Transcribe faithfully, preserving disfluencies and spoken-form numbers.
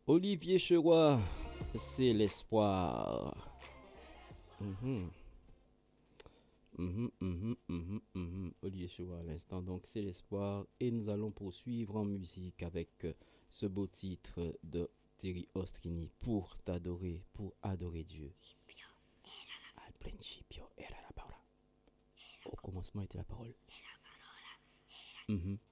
Olivier Cheroy, c'est l'espoir. Mhm. Mhm, mhm, mhm, mhm. Olivier Cheroy à l'instant, donc c'est l'espoir. Et nous allons poursuivre en musique avec euh, ce beau titre de Thierry Ostrini, Pour t'adorer, pour adorer Dieu. Al principio era la parola. Au commencement était la parole. Mhm.